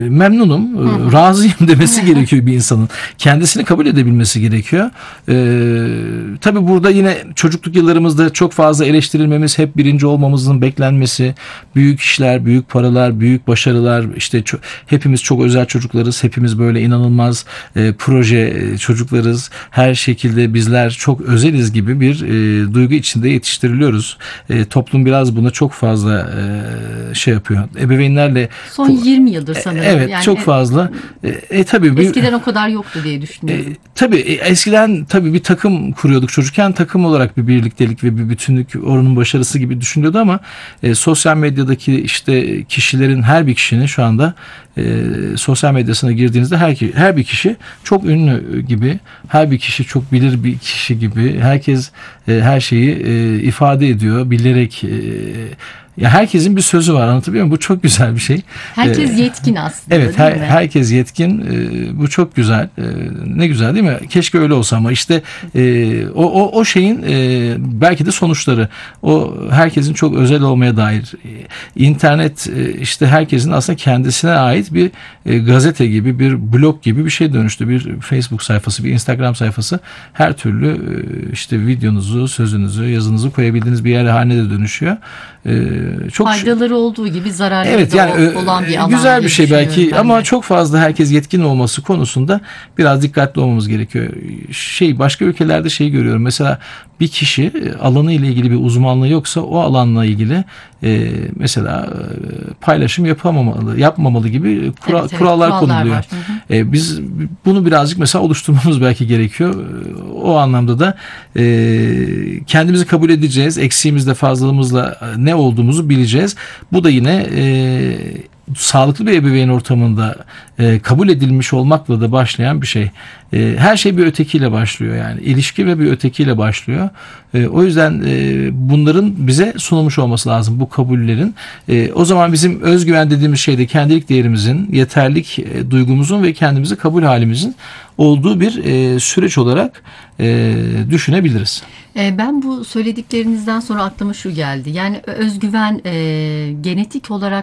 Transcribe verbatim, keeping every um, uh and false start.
Memnunum, Hı hı. razıyım demesi gerekiyor bir insanın. Kendisini kabul edebilmesi gerekiyor. Ee, tabii burada yine çocukluk yıllarımızda çok fazla eleştirilmemiz, hep birinci olmamızın beklenmesi, büyük işler, büyük paralar, büyük başarılar, işte ço- hepimiz çok özel çocuklarız, hepimiz böyle inanılmaz e, proje e, çocuklarız, her şekilde bizler çok özeliz gibi bir e, duygu içinde yetiştiriliyoruz. E, toplum biraz buna çok fazla e, şey yapıyor. Ebeveynlerle Son yirmi yıldır sanırım. evet, Yani çok fazla. E, e tabii bir, eskiden o kadar yoktu diye e, düşünüyorum. tabii e, eskiden tabii bir takım kuruyorduk çocukken, takım olarak bir birliktelik ve bir bütünlük onun başarısı gibi düşünülüyordu ama e, sosyal medyadaki işte kişilerin, her bir kişinin şu anda e, sosyal medyasına girdiğinizde her ki- her bir kişi çok ünlü gibi, her bir kişi çok bilir bir kişi gibi, herkes e, her şeyi e, ifade ediyor bilerek. E, ya herkesin bir sözü var, anlatabiliyor muyum? Bu çok güzel bir şey. Herkes E, yetkin aslında, Evet, her, değil mi? herkes yetkin. Ee, bu çok güzel. Ee, ne güzel değil mi? Keşke öyle olsa ama işte e, o, o o şeyin e, belki de sonuçları. O herkesin çok özel olmaya dair. E, İnternet e, işte herkesin aslında kendisine ait bir e, gazete gibi, bir blog gibi bir şey dönüştü. Bir Facebook sayfası, bir Instagram sayfası. Her türlü e, işte videonuzu, sözünüzü, yazınızı koyabildiğiniz bir yer haline de dönüşüyor. E, çok Faydaları olduğu gibi zararları Evet, da yani o- olan bir e, alan güzel diye bir şey düşünüyorum belki ben ama de. çok fazla herkes yetkin olması konusunda biraz dikkatli olmamız gerekiyor. Şey, başka ülkelerde şeyi görüyorum. Mesela bir kişi e, alanı ile ilgili bir uzmanlığı yoksa o alanla ilgili e, mesela e, paylaşım yapamamalı, yapmamalı gibi kura- Evet, evet, kurallar kurallar konuluyor. var. Hı hı. E, biz bunu birazcık mesela oluşturmamız belki gerekiyor. E, O anlamda da e, kendimizi kabul edeceğiz. Eksiğimizle, fazlalığımızla e, ne olduğumuzu bileceğiz. Bu da yine e, sağlıklı bir ebeveyn ortamında e, kabul edilmiş olmakla da başlayan bir şey. E, her şey bir ötekiyle başlıyor yani. İlişki ve bir ötekiyle başlıyor. E, o yüzden e, bunların bize sunulmuş olması lazım, bu kabullerin. E, o zaman bizim özgüven dediğimiz şeyde kendilik değerimizin, yeterlik e, duygumuzun ve kendimizi kabul halimizin olduğu bir e, süreç olarak e, düşünebiliriz. E, Ben bu söylediklerinizden sonra aklıma şu geldi. Yani özgüven e, genetik olarak